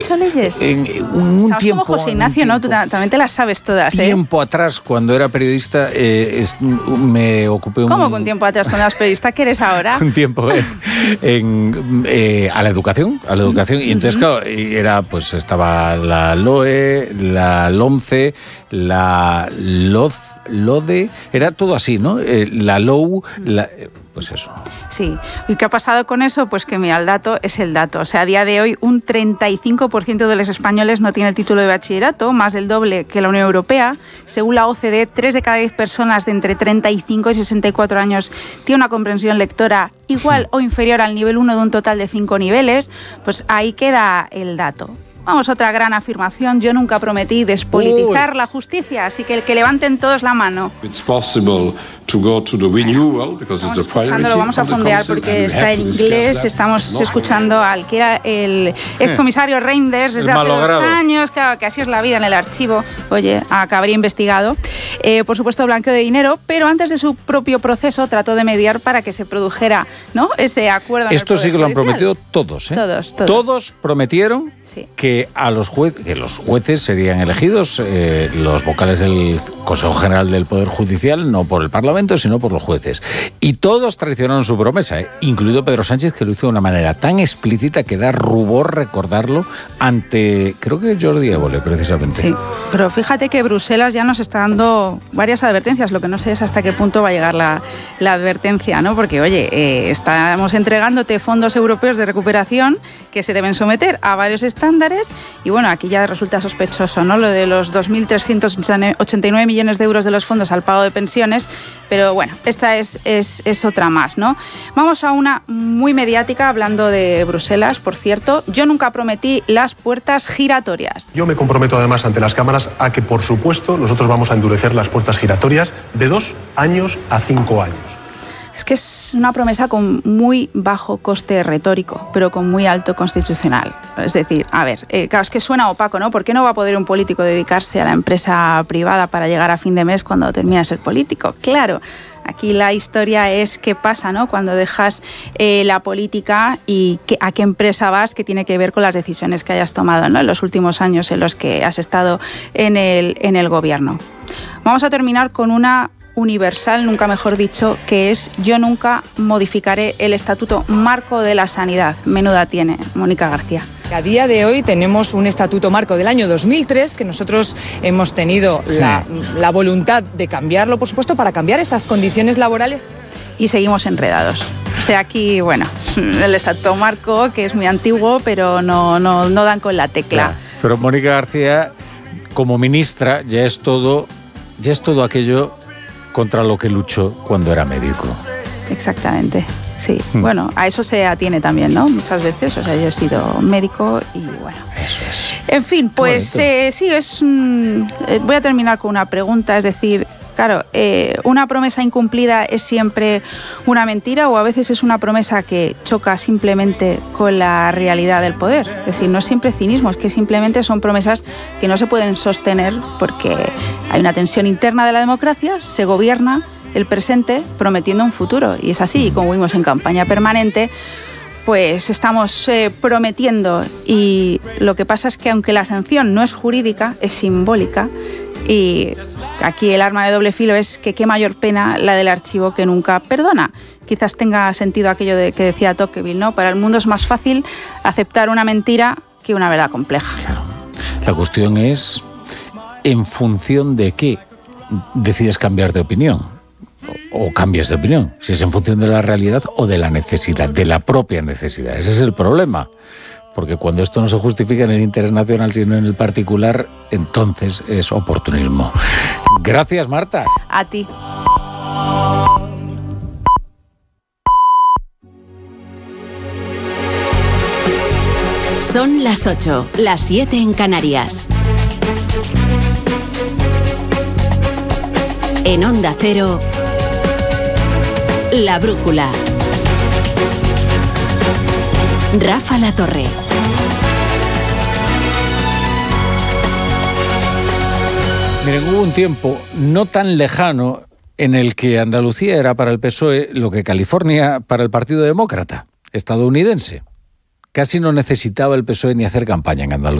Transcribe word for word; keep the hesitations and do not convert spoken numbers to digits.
¿Ocho leyes? En un Estabas tiempo, como José Ignacio, ¿no? Tú también te las sabes todas, ¿eh? Tiempo atrás, cuando era periodista, eh, es, me ocupé un... ¿Cómo que un tiempo atrás, cuando eras periodista? ¿Qué eres ahora? Un tiempo en, en, eh, a la educación, a la educación. Y entonces, claro, era, pues estaba la LOE, la LOMCE, la LOZ, LODE, era todo así, ¿no? Eh, la LOU, la... Pues eso. Sí. ¿Y qué ha pasado con eso? Pues que mira, el dato es el dato. O sea, a día de hoy un treinta y cinco por ciento de los españoles no tiene el título de bachillerato, más del doble que la Unión Europea. Según la O C D, tres de cada diez personas de entre treinta y cinco y sesenta y cuatro años tiene una comprensión lectora igual o inferior al nivel uno de un total de cinco niveles. Pues ahí queda el dato. Vamos, otra gran afirmación. Yo nunca prometí despolitizar Uy. la justicia, así que el que levanten todos la mano. It's possible to go to the renewal because it's the priority. Lo vamos a fondear porque está en inglés. Estamos no. escuchando al que era el excomisario Reinders desde hace dos años, claro, que así es la vida en el archivo. Oye, acabaría investigado. Eh, por supuesto, blanqueo de dinero, pero antes de su propio proceso trató de mediar para que se produjera, ¿no?, ese acuerdo. Esto sí que lo han prometido todos, ¿eh? Todos, todos. Todos prometieron sí. que a los jue- que los jueces serían elegidos, eh, los vocales del Consejo General del Poder Judicial, no por el Parlamento, sino por los jueces. Y todos traicionaron su promesa, ¿eh? Incluido Pedro Sánchez, que lo hizo de una manera tan explícita que da rubor recordarlo ante, creo que Jordi Évole, precisamente. Sí, pero fíjate que Bruselas ya nos está dando varias advertencias. Lo que no sé es hasta qué punto va a llegar la, la advertencia, ¿no? Porque, oye, eh, estamos entregándote fondos europeos de recuperación que se deben someter a varios estándares. Y bueno, aquí ya resulta sospechoso, ¿no?, lo de los dos mil trescientos ochenta y nueve millones de euros de los fondos al pago de pensiones, pero bueno, esta es, es, es otra más, ¿no? Vamos a una muy mediática, hablando de Bruselas, por cierto. Yo nunca prometí las puertas giratorias. Yo me comprometo además ante las cámaras a que, por supuesto, nosotros vamos a endurecer las puertas giratorias de dos años a cinco años. Es que es una promesa con muy bajo coste retórico, pero con muy alto constitucional. Es decir, a ver, eh, claro, es que suena opaco, ¿no? ¿Por qué no va a poder un político dedicarse a la empresa privada para llegar a fin de mes cuando termina de ser político? Claro, aquí la historia es qué pasa, ¿no?, cuando dejas eh, la política y qué, a qué empresa vas, que tiene que ver con las decisiones que hayas tomado, ¿no?, en los últimos años en los que has estado en el, en el gobierno. Vamos a terminar con una universal, nunca mejor dicho, que es: yo nunca modificaré el Estatuto Marco de la Sanidad. Menuda tiene Mónica García. A día de hoy tenemos un Estatuto Marco del año dos mil tres que nosotros hemos tenido la, la voluntad de cambiarlo, por supuesto, para cambiar esas condiciones laborales. Y seguimos enredados. O sea, aquí, bueno, el Estatuto Marco, que es muy antiguo, pero no, no, no dan con la tecla. Claro. Pero Mónica García, como ministra, ya es todo, ya es todo aquello contra lo que luchó cuando era médico. Exactamente, sí. Hmm. Bueno, a eso se atiene también, ¿no? Muchas veces. O sea, yo he sido médico y bueno. Eso es. En fin, pues eh, sí, es. Mm, eh, voy a terminar con una pregunta, es decir, claro, eh, ¿una promesa incumplida es siempre una mentira o a veces es una promesa que choca simplemente con la realidad del poder? Es decir, no es siempre cinismo, es que simplemente son promesas que no se pueden sostener porque hay una tensión interna de la democracia, se gobierna el presente prometiendo un futuro y es así. Y como vimos en campaña permanente, pues estamos eh, prometiendo, y lo que pasa es que aunque la sanción no es jurídica, es simbólica. Y aquí el arma de doble filo es que qué mayor pena la del archivo que nunca perdona. Quizás tenga sentido aquello de que decía Tocqueville, ¿no? Para el mundo es más fácil aceptar una mentira que una verdad compleja. Claro. La cuestión es en función de qué decides cambiar de opinión o, o cambias de opinión. Si es en función de la realidad o de la necesidad, de la propia necesidad. Ese es el problema. Porque cuando esto no se justifica en el interés nacional, sino en el particular, entonces es oportunismo. Gracias, Marta. A ti. Son las ocho, las siete en Canarias. En Onda Cero, La Brújula. Rafa La Torre. Miren, hubo un tiempo no tan lejano en el que Andalucía era para el P S O E lo que California para el Partido Demócrata estadounidense. casi no necesitaba el P S O E ni hacer campaña en Andalucía.